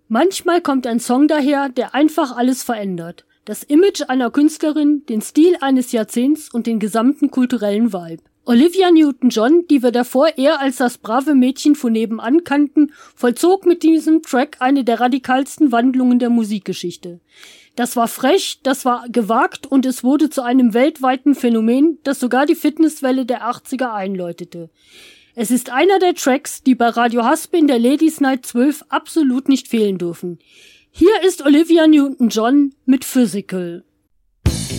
Manchmal kommt ein Song daher, der einfach alles verändert. Das Image einer Künstlerin, den Stil eines Jahrzehnts und den gesamten kulturellen Vibe. Olivia Newton-John, die wir davor eher als das brave Mädchen von nebenan kannten, vollzog mit diesem Track eine der radikalsten Wandlungen der Musikgeschichte. Das war frech, das war gewagt und es wurde zu einem weltweiten Phänomen, das sogar die Fitnesswelle der 80er einläutete. Es ist einer der Tracks, die bei Radio Haspe in der Ladies Night 12 absolut nicht fehlen dürfen. Hier ist Olivia Newton-John mit Physical.